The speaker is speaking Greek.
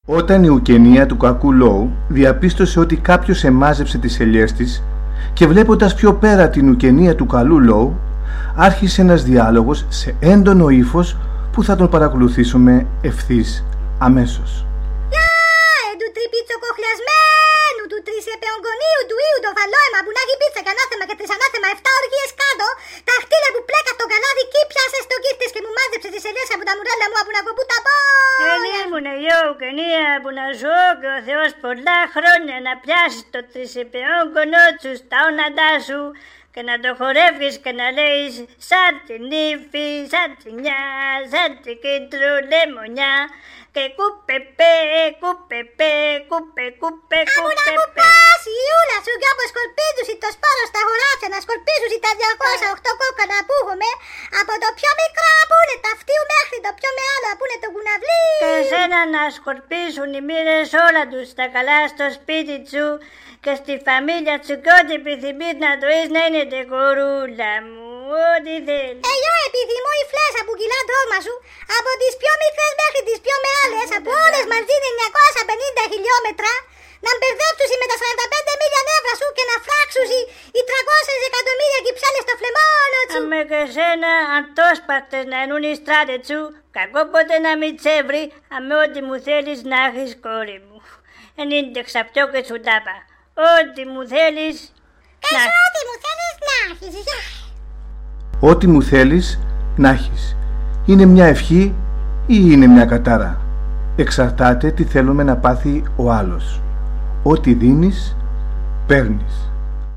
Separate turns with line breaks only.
Όταν η ουκενία του κακού Λόου διαπίστωσε ότι κάποιος εμάζεψε τις ελιές της και βλέποντας πιο πέρα την ουκενία του καλού Λόου, άρχισε ένας διάλογος σε έντονο ύφος που θα τον παρακολουθήσουμε ευθύς αμέσως.
Του τριπιτσοκοχλιασμένου, του τρισεπαιογγονίου, του ήου, το βαλόαιμα που να έχει πίτσα και ανάθεμα και τρισανάθεμα 7 οργίες κάτω, τα χτύλια που πλέκα στο καλάδι κι πιάσε στο κύρτες και μου μάζεψε τις ελιές από τα μουράλια μου από να κοπού τα πω.
Δεν ήμουν εγώ ουκενία που να ζω και ο Θεός πολλά χρόνια να πιάσεις το τρισεπαιόγγονό σου στα όναντά σου και να το χορεύεις και να λέεις σαν την ύφη, σαν την νιά, σαν την κέντρο λεμονιά και κούπεπε, κούπεπε, κούπε, κούπε, κούπε.
Να μου πας η Ιούλα σου κι όπως σκορπίζουσι το σπόρο στα χωράφια να σκορπίζουσι τα 208 κόκκαλα που έχουμε από το πιο μικρό που είναι τα αυτίου μέχρι το πιο μεγάλο που είναι το κουναβλί.
Και εσένα να σκορπίσουν οι μοίρες όλα τους τα καλά στο σπίτι σου και στη φαμίλια σου και ό,τι επιθυμείς να το είσαι να είναι κορούλα μου, ό,τι θέλεις.
Εγώ επιθυμώ η φλέσσα που κυλά το όμα σου από τις πιο μικρές μέχρι τις πιο μεγάλες, από όλες μαζί 950 χιλιόμετρα, να μπερδέψουσι με τα 45 μίλια νεύρα σου και να φράξουσι οι 300 εκατομμύρια κυψέλες στο φλεμόνο σου.
Αμέ και εσένα αν το σπαχτες να ενούν οι στράτες σου, κακό ποτέ να μην τσέβρει, αμέ ό,τι μου θέλεις να έχεις κόρη μου. Εν είναι ξαπτώ και σου τάπα. Ό,τι μου θέλεις
να έχεις. Ό,τι μου θέλεις να έχεις.
Ό,τι μου θέλεις να έχεις. Είναι μια ευχή ή είναι μια κατάρα? Εξαρτάται τι θέλουμε να πάθει ο άλλος. Ό,τι δίνεις, παίρνεις.